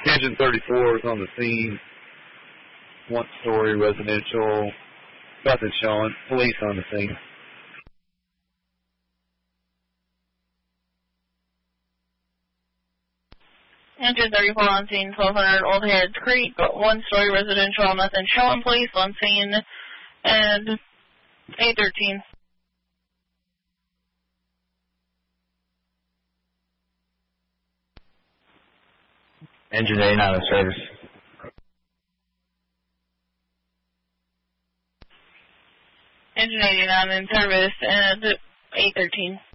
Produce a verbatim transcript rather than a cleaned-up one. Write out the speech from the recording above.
Engine thirty-four is on the scene. One-story residential. Nothing showing. Police on the scene. Engine thirty-four on scene, twelve hundred Old Harrods Creek, one-story residential, nothing showing. Police on scene, and eight thirteen. Engine eighty-nine in service. Engine eighty-nine in service, and eight thirteen.